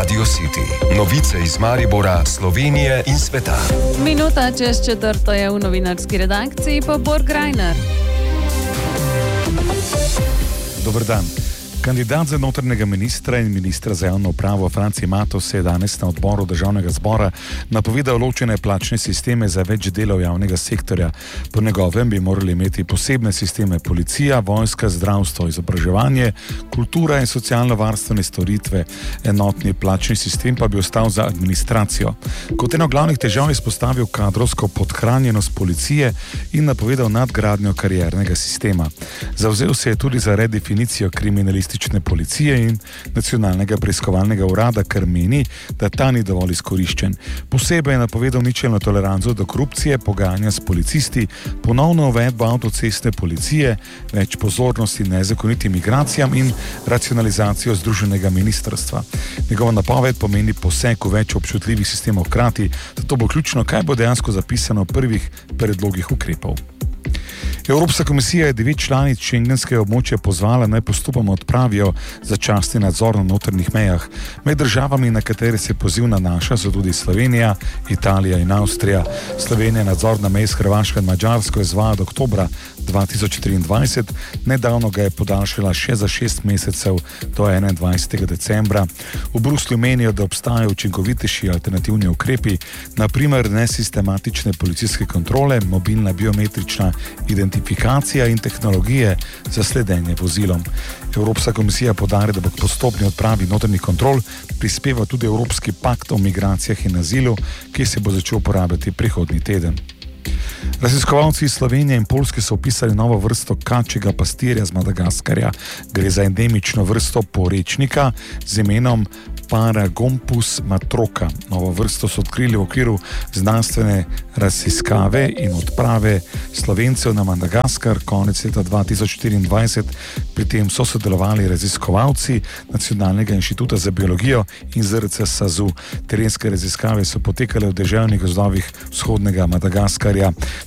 Radio City. Novice iz Maribora, Slovenije in sveta. Minuta čez 4 je v novinarski redakciji pa Borg Reiner. Dober dan. Kandidat za notranjega ministra in ministra za javno upravo Franci Matos je danes na odboru Državnega zbora napovedal ločene plačne sisteme za več delov javnega sektorja. Po njegovem bi morali imeti posebne sisteme policija, vojska, zdravstvo, izobraževanje, kultura in socialno-varstvene storitve. Enotni plačni sistem pa bi ostal za administracijo. Kot eno glavnih težav izpostavil kadrovsko podhranjenost policije in napovedal nadgradnjo kariernega sistema. Zavzel se je tudi za redefinicijo kriminalistične policije in nacionalnega preiskovalnega urada, ker meni, da ta ni dovolj izkoriščen. Posebej je napovedal ničelno toleranco do korupcije, pogajanja s policisti, ponovno uvedbo avtocestne policije, več pozornosti nezakonitim migracijam in racionalizacijo združenega ministrstva. Njegova napoved pomeni poseg v več občutljivih sistemov hkrati, zato bo ključno, kaj bo dejansko zapisano v prvih predlogih ukrepov. Evropska komisija je 9 članic šengenskega območja pozvala, naj postopoma odpravijo začasni nadzor na notranjih mejah. Med državami, na katere se poziv nanaša, so tudi Slovenija, Italija in Avstrija. Slovenija nadzor na meji s Hrvaško in Madžarsko izvaja od oktobra 2023, nedavno ga je podaljšala še za 6 mesecev do 21. decembra. V Bruslju menijo, da obstajajo učinkovitejši alternativni ukrepi, na primer nesistematične policijske kontrole, mobilna biometrična identifikacija in tehnologije za sledenje vozilom. Evropska komisija poudarja, da bo k postopni odpravi notranjih kontrol prispeval tudi Evropski pakt o migracijah in azilu, ki se bo začel uporabljati prihodnji teden. Raziskovalci iz Slovenije in Poljske so opisali novo vrsto kačjega pastirja z Madagaskarja. Gre za endemično vrsto porečnika z imenom Paragompus matroka. Novo vrsto so odkrili v okviru znanstvene raziskave in odprave Slovencev na Madagaskar konec leta 2024. Pri tem so sodelovali raziskovalci Nacionalnega inštituta za biologijo in ZRC SAZU. Terenske raziskave so potekale v deževnih gozdovih vzhodnega Madagaskarja.